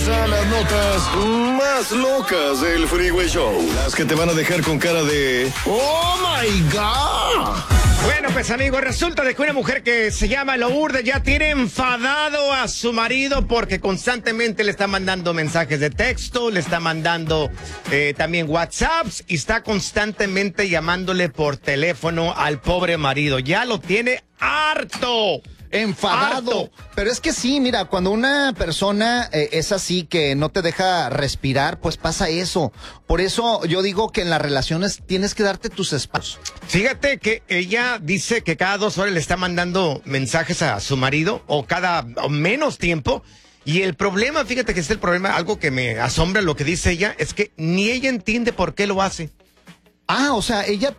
regresan las notas más locas del Freeway Show. Las que te van a dejar con cara de ¡Oh, my God! Bueno, pues amigos, resulta de que una mujer que se llama Lourdes ya tiene enfadado a su marido porque constantemente le está mandando mensajes de texto, le está mandando también WhatsApps y está constantemente llamándole por teléfono al pobre marido. Ya lo tiene harto. Enfadado. Pero es que sí, mira, cuando una persona es así que no te deja respirar, pues pasa eso. Por eso yo digo que en las relaciones tienes que darte tus espacios. Fíjate que ella dice que cada 2 horas le está mandando mensajes a su marido o menos tiempo. Y el problema, fíjate que es el problema, algo que me asombra lo que dice ella, es que ni ella entiende por qué lo hace. Ah, o sea, ella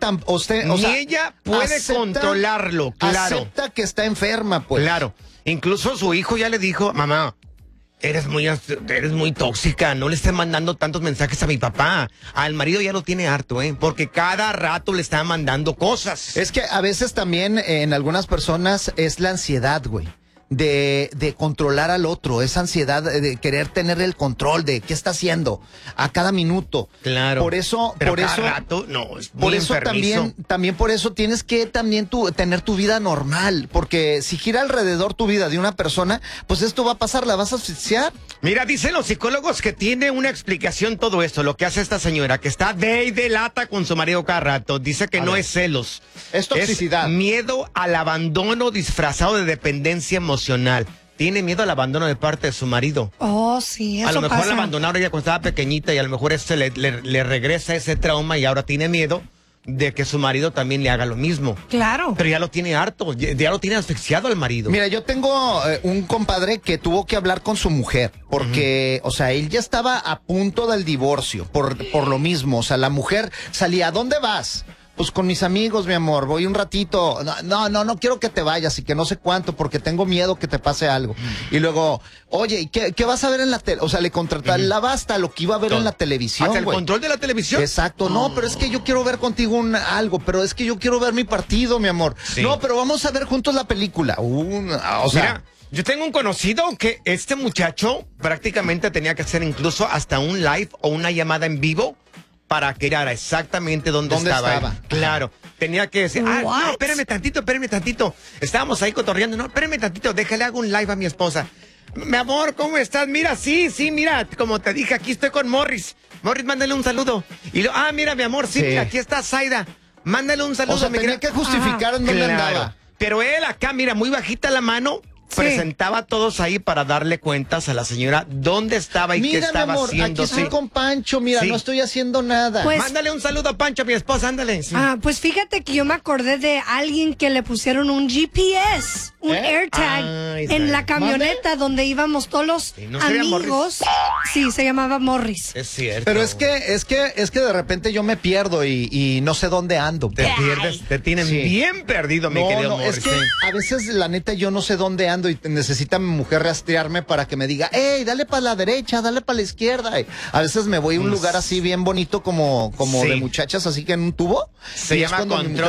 ella puede controlarlo, claro. Acepta que está enferma, pues. Claro. Incluso su hijo ya le dijo, mamá, eres muy tóxica, no le estés mandando tantos mensajes a mi papá. Al marido ya lo tiene harto, porque cada rato le está mandando cosas. Es que a veces también en algunas personas es la ansiedad, güey. De controlar al otro, esa ansiedad de querer tener el control de qué está haciendo a cada minuto. Claro. Por eso, rato, no, es muy por eso enfermizo. también por eso tienes que también tener tu vida normal, porque si gira alrededor tu vida de una persona, pues esto va a pasar, la vas a asfixiar. Mira, dicen los psicólogos que tiene una explicación todo esto, lo que hace esta señora, que está de lata con su marido cada rato. Dice que no es celos. Es toxicidad. Es miedo al abandono disfrazado de dependencia emocional. Tiene miedo al abandono de parte de su marido. Oh, sí, eso a lo mejor pasa. la abandonaron ella cuando estaba pequeñita y a lo mejor le regresa ese trauma y ahora tiene miedo de que su marido también le haga lo mismo. Claro. Pero ya lo tiene harto, ya lo tiene asfixiado al marido. Mira, yo tengo un compadre que tuvo que hablar con su mujer porque, o sea, él ya estaba a punto del divorcio por lo mismo. O sea, la mujer salía, ¿a dónde vas? Pues con mis amigos, mi amor, voy un ratito. No quiero que te vayas y que no sé cuánto porque tengo miedo que te pase algo. Y luego, oye, ¿y qué vas a ver en la tele? O sea, le contrataron la basta lo que iba a ver en la televisión, ¿Hasta el güey. control de la televisión? Exacto. No, pero es que yo quiero ver contigo algo, pero es que yo quiero ver mi partido, mi amor. Sí. No, pero vamos a ver juntos la película. O sea, mira, yo tengo un conocido que este muchacho prácticamente tenía que hacer incluso hasta un live o una llamada en vivo para que era exactamente dónde estaba. Él. Claro, tenía que decir, no, espérame tantito. Estábamos ahí cotorreando, no, espérame tantito, déjale hago un live a mi esposa. Mi amor, ¿cómo estás? Mira, sí, mira, como te dije, aquí estoy con Morris. Morris, mándale un saludo. Y mira, mi amor, sí, mira, aquí está Zaida. Mándale un saludo. O sea, tenía que justificar en dónde andaba. Pero él acá, mira, muy bajita la mano. Sí. Presentaba a todos ahí para darle cuentas a la señora dónde estaba y qué estaba mi amor, haciendo. Aquí estoy con Pancho, mira, no estoy haciendo nada. Pues, mándale un saludo a Pancho, a mi esposa, ándale. Sí. Pues fíjate que yo me acordé de alguien que le pusieron un GPS, un AirTag en la camioneta donde íbamos todos los amigos. Sí, se llamaba Morris. Es cierto. Pero es que de repente yo me pierdo y no sé dónde ando. Te pierdes, te tienen bien perdido, mi querido Morris. Es que a veces la neta yo no sé dónde ando y necesita mi mujer rastrearme para que me diga, hey, dale para la derecha, dale para la izquierda. Y a veces me voy a un lugar así bien bonito como de muchachas, así que en un tubo. Se llama control.